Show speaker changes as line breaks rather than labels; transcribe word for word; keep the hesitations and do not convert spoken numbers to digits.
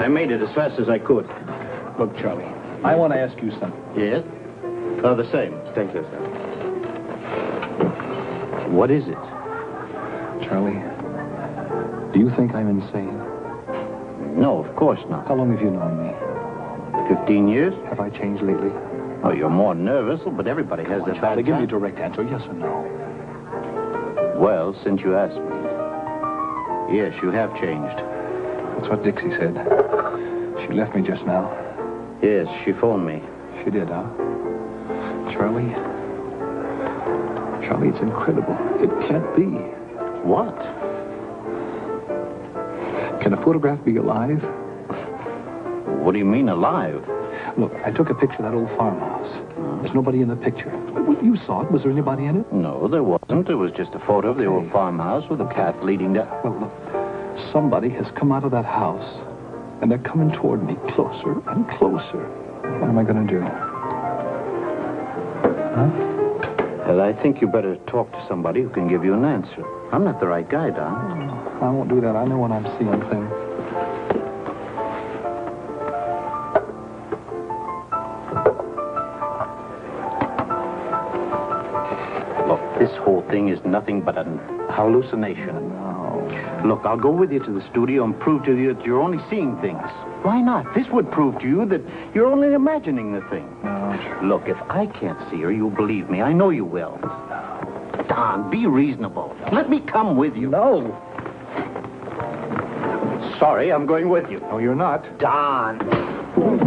I made it as fast as I could.
Look, Charlie, I want to ask you something.
Yes? Oh, the same.
Thank you, sir.
What is it?
Charlie, do you think I'm insane?
No, of course not.
How long have you known me?
Fifteen years?
Have I changed lately?
Oh, you're more nervous, but everybody has their
Charlie,
bad
give me a
time.
direct answer, yes or no?
Well, since you asked me, yes, you have changed.
That's what Dixie said. She left me just now.
Yes, she phoned me.
She did, huh? Charlie? Charlie, it's incredible. It can't be.
What?
Can a photograph be alive?
What do you mean, alive?
Look, I took a picture of that old farmhouse. There's nobody in the picture. Well, you saw it. Was there anybody in it?
No, there wasn't. It was just a photo of the old farmhouse with a path leading down.
Well, look, somebody has come out of that house, and they're coming toward me closer and closer. What am I going to do? Huh?
Well, I think you better talk to somebody who can give you an answer. I'm not the right guy, Don.
I won't do that. I know when I'm seeing things.
Look, this whole thing is nothing but a hallucination.
No.
Look, I'll go with you to the studio and prove to you that you're only seeing things. Why not? This would prove to you that you're only imagining the thing.
No.
Look, if I can't see her, you'll believe me. I know you will. Don, be reasonable. Let me come with you.
No.
Sorry, I'm going with you.
No, you're not.
Don.